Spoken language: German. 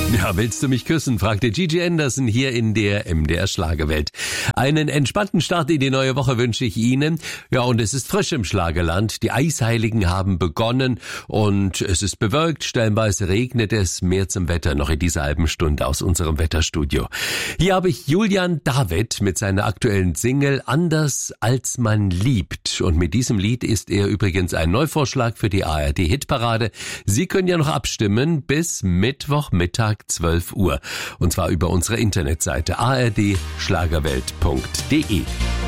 Ja, willst du mich küssen? Fragte Gigi Anderson hier in der MDR Schlagerwelt. Einen entspannten Start in die neue Woche wünsche ich Ihnen. Ja, und es ist frisch im Schlagerland. Die Eisheiligen haben begonnen und es ist bewölkt. Stellenweise regnet es. Mehr zum Wetter noch in dieser halben Stunde aus unserem Wetterstudio. Hier habe ich Julian David mit seiner aktuellen Single Anders als man liebt. Und mit diesem Lied ist er übrigens ein Neuvorschlag für die ARD-Hitparade. Sie können ja noch abstimmen bis Mittwochmittag 12 Uhr. Und zwar über unsere Internetseite ardschlagerwelt.de.